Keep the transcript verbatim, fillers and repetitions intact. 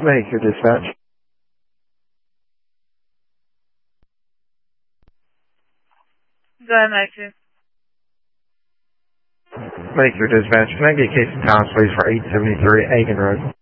Make your dispatch. Go ahead, Matthew. Make your dispatch. Can I get Casey Thomas, please, for eight seventy-three Aiken Road?